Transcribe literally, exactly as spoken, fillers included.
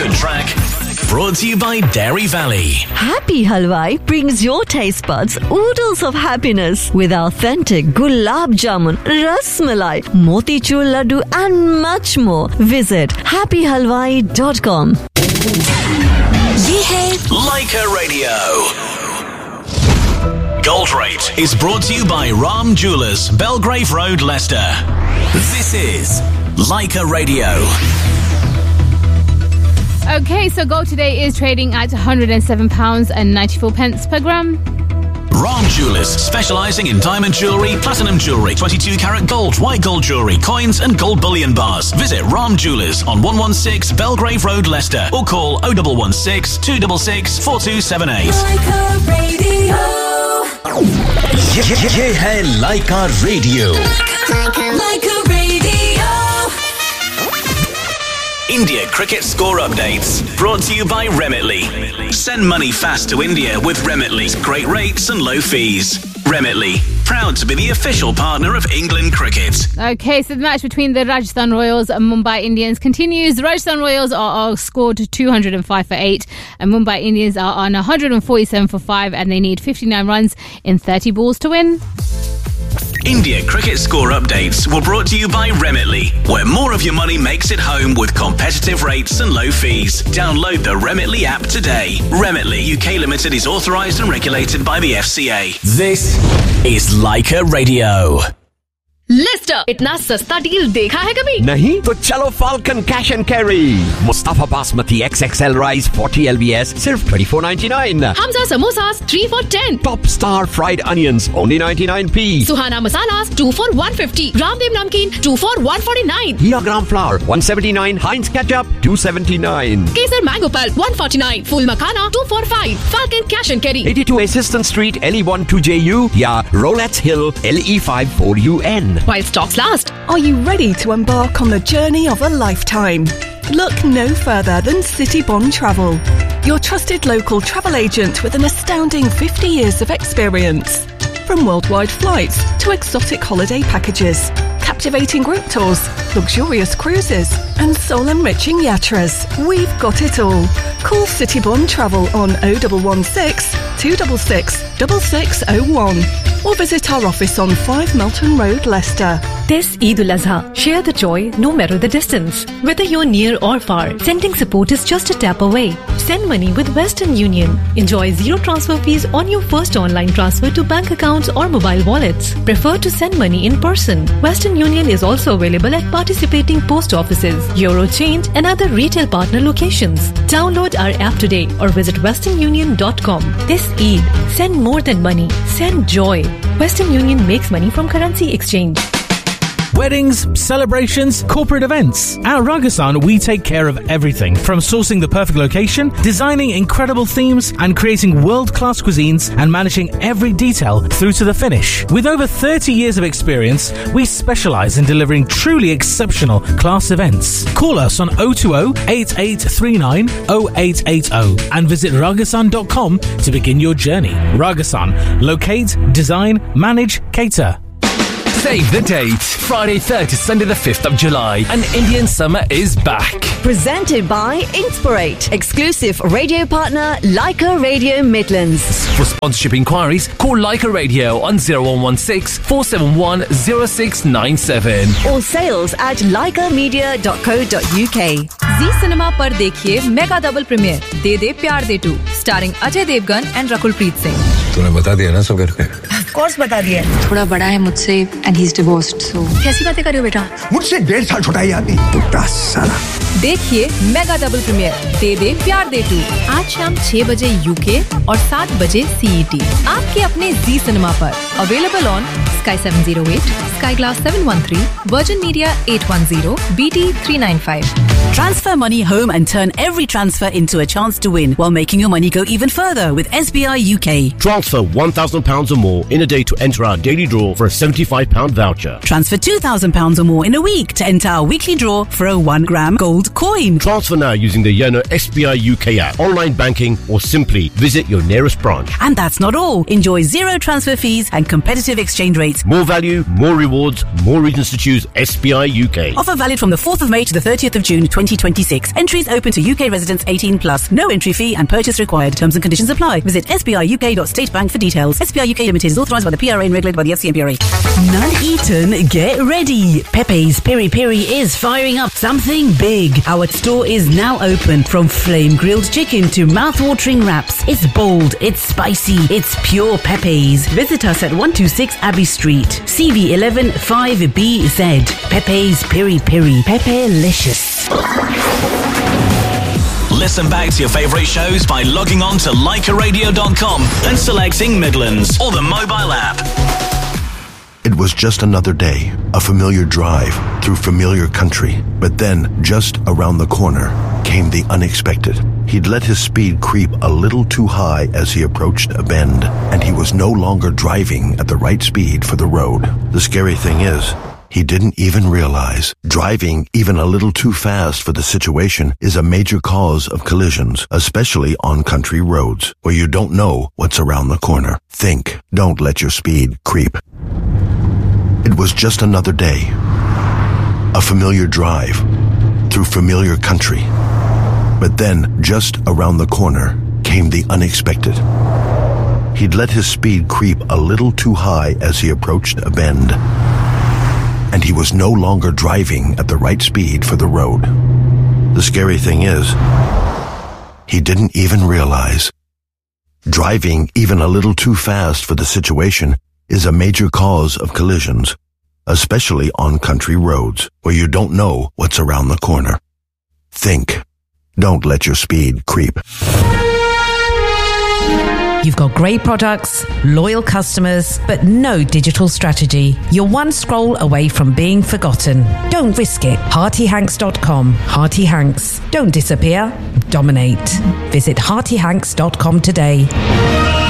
good track. Brought to you by Dairy Valley. Happy Halwai brings your taste buds oodles of happiness with authentic gulab jamun, ras malai, motichur laddu and much more. Visit happy halwai dot com. Ye hai Leica Radio. Gold Rate is brought to you by Ram Jewellers, Belgrave Road, Leicester. This is Leica Radio. Okay, so gold today is trading at one hundred seven pounds ninety-four per gram. Ram Jewellers, specialising in diamond jewellery, platinum jewellery, twenty-two carat gold, white gold jewellery, coins and gold bullion bars. Visit Ram Jewellers on one one six Belgrave Road, Leicester, or call oh one one six, two six six, four two seven eight. Leica Radio. ये, ये, ये है Leica Radio. Leica Radio. India Cricket Score Updates, brought to you by Remitly. Send money fast to India with Remitly's great rates and low fees. Remitly, proud to be the official partner of England Cricket. Okay, so the match between the Rajasthan Royals and Mumbai Indians continues. Rajasthan Royals are, are scored two hundred five for eight and Mumbai Indians are on one hundred forty-seven for five and they need fifty-nine runs in thirty balls to win. India Cricket Score Updates were brought to you by Remitly, where more of your money makes it home with competitive rates and low fees. Download the Remitly app today. Remitly U K Limited is authorised and regulated by the F C A. This is Leica Radio. Lister, इतना सस्ता deal देखा है कभी? नहीं तो चलो Falcon Cash and Carry. Mustafa Basmati X X L Rice forty L B S सिर्फ twenty-four ninety-nine. Hamza Samosas three for ten. Top Star Fried Onions only ninety-nine p. Suhana Masalas two for one fifty. Ramdev Namkeen two for one forty-nine. Hia Gram Flour one seventy-nine. Heinz Ketchup two seventy-nine. Kesar Mango Pulp one forty-nine. Full Makhana two for five. Falcon Cash and Carry. eighty-two Assistant Street L E one two J U. या Rolettes Hill L E five four U N. While stocks last. Are you ready to embark on the journey of a lifetime? Look no further than City Bond Travel, your trusted local travel agent with an astounding fifty years of experience. From worldwide flights to exotic holiday packages, captivating group tours, luxurious cruises and soul-enriching yatras, we've got it all. Call City Bond Travel on oh one one six, two six six, six six oh one or visit our office on five Melton Road, Leicester. This Eid al-Azha, share the joy no matter the distance. Whether you're near or far, sending support is just a tap away. Send money with Western Union. Enjoy zero transfer fees on your first online transfer to bank accounts or mobile wallets. Prefer to send money in person. Western Union is also available at participating post offices, Eurochange and other retail partner locations. Download our app today or visit western union dot com. This Eid, send more than money. Send joy. Western Union makes money from currency exchange. Weddings, celebrations, corporate events. At Ragasan, we take care of everything from sourcing the perfect location, designing incredible themes, and creating world-class cuisines and managing every detail through to the finish. With over thirty years of experience, we specialize in delivering truly exceptional class events. Call us on oh two oh, eight eight three nine, oh eight eight oh and visit ragasan dot com to begin your journey. Ragasan. Locate, design, manage, cater. Save the date. Friday third to Sunday the fifth of July. And Indian summer is back. Presented by Inspirate. Exclusive radio partner Leica Radio Midlands. For sponsorship inquiries, call Leica Radio on oh one one six, four seven one, oh six nine seven. Or sales at leica media dot co dot uk. Ji cinema पर देखिए mega double premiere दे दे प्यार दे to starring Ajay Devgan and Rakul Preet Singh. तूने बता दिया ना सब घर पे? ऑफ कोर्स बता दिया. थोड़ा बड़ा है मुझसे एंड ही इज डिवोर्स्ड सो. कैसी बातें कर रहे हो बेटा? मुझसे डेढ़ साल छोटा ही आदमी. पुट्टा साला. देखिए मेगा डबल प्रीमियर दे दे प्यार दे टू आज शाम छह बजे यूके और सात बजे सीईटी आपके अपने जी सिनेमा पर. Available on Sky seven oh eight, Sky Glass seven one three, Virgin Media eight one zero, B T three nine five. Transfer money home and turn every transfer into a chance to win while making your money go even further with S B I U K. Transfer one thousand pounds or more in in a day to enter our daily draw for a seventy-five pound voucher. Transfer two thousand pounds or more in a week to enter our weekly draw for a one gram gold coin. Transfer now using the Yono S B I U K app, online banking, or simply visit your nearest branch. And that's not all. Enjoy zero transfer fees and competitive exchange rates. More value, more rewards, more reasons to choose S B I U K. Offer valid from the fourth of May to the thirtieth of June twenty twenty-six. Entries open to U K residents eighteen plus. No entry fee and purchase required. Terms and conditions apply. Visit S B I U K dot state bank for details. S B I U K Limited is authorised by the P R A and regulated by the F C M P R A. Nuneaton, get ready. Pepe's Piri Piri is firing up something big. Our store is now open. From flame grilled chicken to mouth-watering wraps. It's bold, it's spicy, it's pure Pepe's. Visit us at one twenty-six Abbey Street, C V eleven five B Z. Pepe's Piri Piri. Pepe-licious. Listen back to your favourite shows by logging on to Leica Radio dot com and selecting Midlands or the mobile app. It was just another day, a familiar drive through familiar country. But then, just around the corner, came the unexpected. He'd let his speed creep a little too high as he approached a bend, and he was no longer driving at the right speed for the road. The scary thing is, he didn't even realize driving even a little too fast for the situation is a major cause of collisions, especially on country roads where you don't know what's around the corner. Think, don't let your speed creep. It was just another day, a familiar drive through familiar country. But then, just around the corner, came the unexpected. He'd let his speed creep a little too high as he approached a bend, and he was no longer driving at the right speed for the road. The scary thing is, he didn't even realize driving even a little too fast for the situation is a major cause of collisions, especially on country roads where you don't know what's around the corner. Think, don't let your speed creep. You've got great products, loyal customers, but no digital strategy. You're one scroll away from being forgotten. Don't risk it. Hearty Hanks dot com. Hearty Hanks. Don't disappear. Dominate. Visit Hearty Hanks dot com today.